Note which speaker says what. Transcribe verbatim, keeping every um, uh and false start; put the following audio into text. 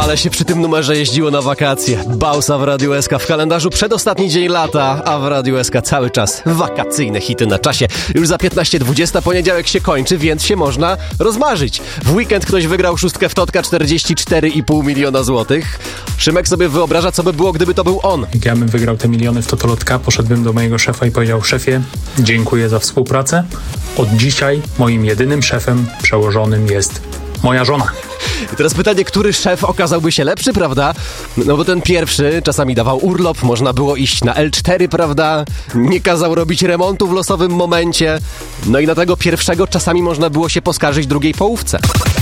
Speaker 1: Ale się przy tym numerze jeździło na wakacje. Bausa w Radiu S K w kalendarzu przedostatni dzień lata, a w Radiu S K cały czas wakacyjne hity na czasie. Już za piętnaście dwadzieścia poniedziałek się kończy, więc się można rozmarzyć. W weekend ktoś wygrał szóstkę w Totka, czterdzieści cztery i pół miliona złotych. Szymek sobie wyobraża, co by było, gdyby to był on.
Speaker 2: Jak ja bym wygrał te miliony w Totolotka, poszedłbym do mojego szefa i powiedział: szefie, dziękuję za współpracę. Od dzisiaj moim jedynym szefem przełożonym jest moja żona.
Speaker 1: I teraz pytanie, który szef okazałby się lepszy, prawda? No bo ten pierwszy czasami dawał urlop, można było iść na L cztery, prawda? Nie kazał robić remontu w losowym momencie. No i na tego pierwszego czasami można było się poskarżyć drugiej połówce.